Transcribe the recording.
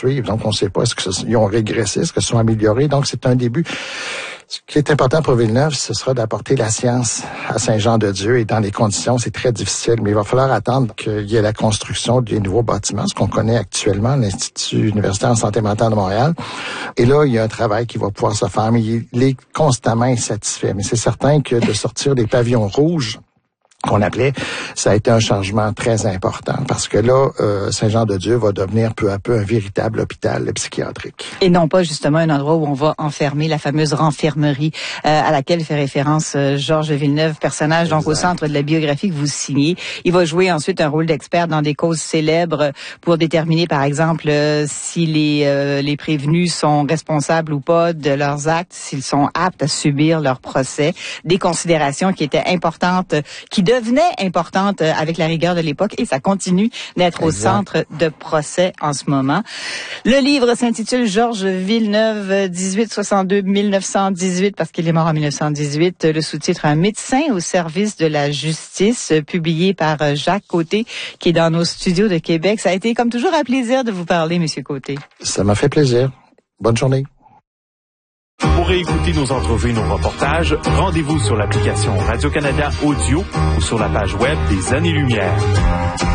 poursuivre. Donc, on ne sait pas ils ont régressé, est-ce qu'ils se sont améliorés. Donc, c'est un début. Ce qui est important pour Villeneuve, ce sera d'apporter la science à Saint-Jean-de-Dieu et dans les conditions, c'est très difficile, mais il va falloir attendre qu'il y ait la construction des nouveaux bâtiments, ce qu'on connaît actuellement, l'Institut universitaire en santé mentale de Montréal. Et là, il y a un travail qui va pouvoir se faire, mais il est constamment insatisfait. Mais c'est certain que de sortir des pavillons rouges, qu'on appelait, ça a été un changement très important parce que là, Saint-Jean-de-Dieu va devenir peu à peu un véritable hôpital psychiatrique. Et non pas justement un endroit où on va enfermer la fameuse renfermerie à laquelle fait référence Georges Villeneuve, personnage donc au centre de la biographie que vous signez. Il va jouer ensuite un rôle d'expert dans des causes célèbres pour déterminer par exemple si les prévenus sont responsables ou pas de leurs actes, s'ils sont aptes à subir leur procès. Des considérations qui étaient importantes, qui devenait importante avec la rigueur de l'époque et ça continue d'être au centre de procès en ce moment. Le livre s'intitule Georges Villeneuve 1862-1918 parce qu'il est mort en 1918. Le sous-titre Un médecin au service de la justice, publié par Jacques Côté qui est dans nos studios de Québec. Ça a été comme toujours un plaisir de vous parler, Monsieur Côté. Ça m'a fait plaisir. Bonne journée. Pour réécouter nos entrevues et nos reportages, rendez-vous sur l'application Radio-Canada Audio ou sur la page web des Années-Lumière.